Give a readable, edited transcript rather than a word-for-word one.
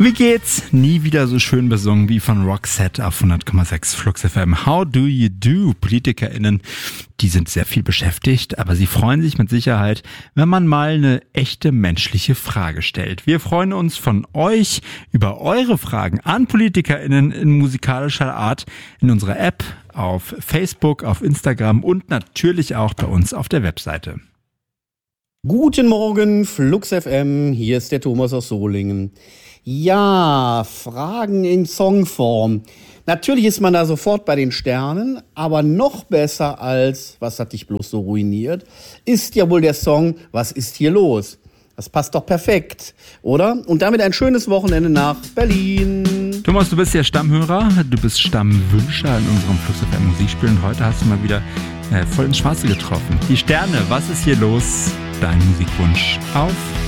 Wie geht's? Nie wieder so schön besungen wie von Roxette auf 100,6 Flux FM. How do you do? PolitikerInnen, die sind sehr viel beschäftigt, aber sie freuen sich mit Sicherheit, wenn man mal eine echte menschliche Frage stellt. Wir freuen uns von euch über eure Fragen an PolitikerInnen in musikalischer Art in unserer App, auf Facebook, auf Instagram und natürlich auch bei uns auf der Webseite. Guten Morgen, Flux FM, hier ist der Thomas aus Solingen. Ja, Fragen in Songform. Natürlich ist man da sofort bei den Sternen, aber noch besser als "Was hat dich bloß so ruiniert" ist ja wohl der Song "Was ist hier los?". Das passt doch perfekt, oder? Und damit ein schönes Wochenende nach Berlin. Thomas, du bist ja Stammhörer, du bist Stammwünscher in unserem Flux FM Musikspiel und heute hast du mal wieder voll ins Schwarze getroffen. Die Sterne, was ist hier los? Dein Musikwunsch auf